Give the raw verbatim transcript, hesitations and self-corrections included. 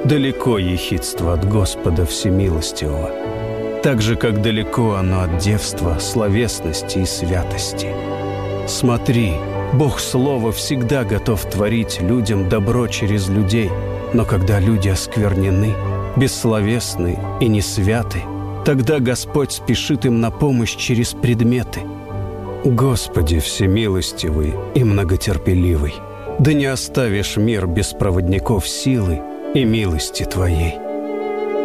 Далеко ехидство от Господа Всемилостивого, так же, как далеко оно от девства, словесности и святости. Смотри, Бог Слова всегда готов творить людям добро через людей, но когда люди осквернены, бессловесны и не святы, тогда Господь спешит им на помощь через предметы. Господи всемилостивый и многотерпеливый, да не оставишь мир без проводников силы и милости Твоей.